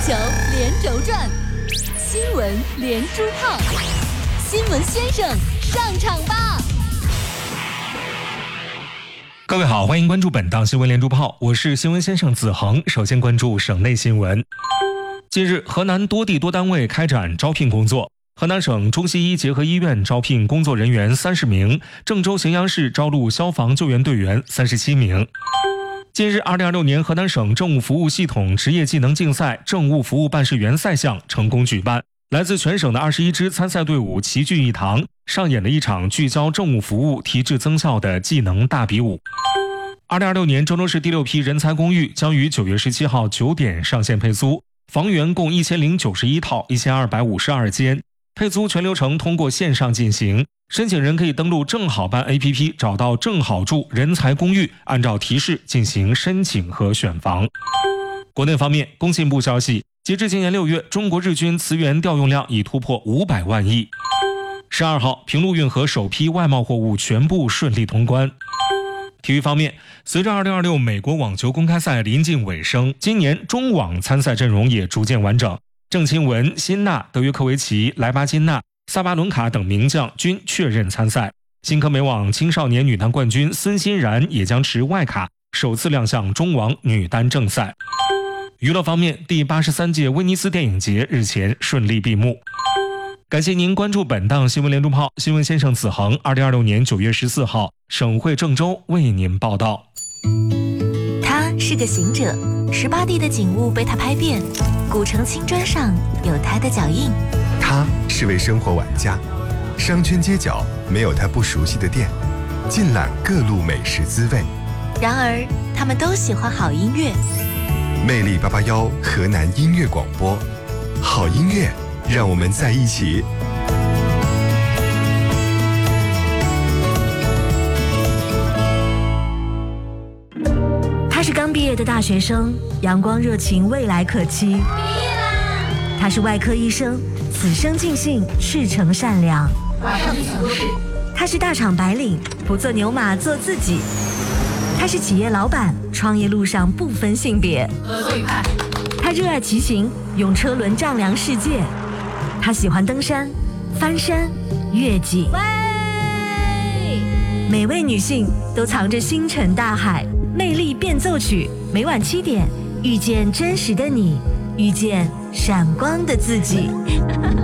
球连轴转，新闻连珠炮，新闻先生上场吧！ 各位好，欢迎关注本档新闻连珠炮，我是新闻先生子恒。首先关注省内新闻。近日，河南多地多单位开展招聘工作。河南省中西医结合医院招聘工作人员30名，郑州荥阳市招录消防救援队员37名。近日，2026年河南省政务服务系统职业技能竞赛政务服务办事员赛项成功举办，来自全省的21支参赛队伍齐聚一堂，上演了一场聚焦政务服务、提质增效的技能大比武。2026年，郑州市第6批人才公寓将于9月17号9点上线配租，房源共1091套，1252间。配租全流程通过线上进行，申请人可以登录正好办 APP 找到正好住人才公寓，按照提示进行申请和选房。国内方面，工信部消息，截至今年6月，中国日均磁源调用量已突破500万亿。12号，平陆运河首批外贸货物全部顺利通关。体育方面，随着2026美国网球公开赛临近尾声，今年中网参赛阵容也逐渐完整。郑钦文、辛纳、德约科维奇、莱巴金娜、萨巴伦卡等名将均确认参赛。新科美网青少年女单冠军孙欣然也将持外卡首次亮相中网女单正赛。娱乐方面，第83届威尼斯电影节日前顺利闭幕。感谢您关注本档新闻连珠炮，新闻先生子恒，2026年9月14号，省会郑州为您报道。 他是个行者，18地的景物被他拍遍，古城青砖上有他的脚印。 他是位生活玩家，商圈街角没有他不熟悉的店，尽览各路美食滋味。 然而，他们都喜欢好音乐。 魅力881河南音乐广播，好音乐，让我们在一起。 他是刚毕业的大学生，阳光热情，未来可期。他是外科医生，此生尽兴，赤诚善良。他是大厂白领，不做牛马，做自己。他是企业老板，创业路上不分性别。合作愉快。他热爱骑行，用车轮丈量世界。他喜欢登山、翻山、越岭。每位女性都藏着星辰大海。魅力变奏曲，每晚7点，遇见真实的你，遇见闪光的自己。